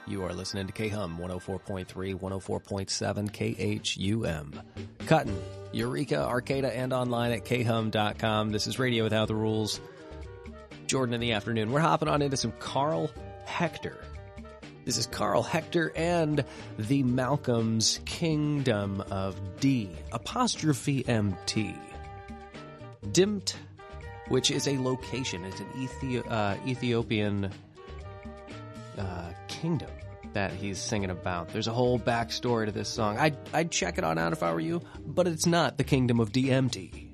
You are listening to KHUM 104.3, 104.7 KHUM. Cutting, Eureka, Arcata, and online at khum.com. This is Radio Without the Rules. Jordan in the afternoon. We're hopping on into some Carl Hector. This is Carl Hector and the Malcolm's Kingdom of D, apostrophe MT. Dimt, which is a location. It's an Ethiopian kingdom that he's singing about. There's a whole backstory to this song. I'd check it on out if I were you, but it's not the Kingdom of DMT.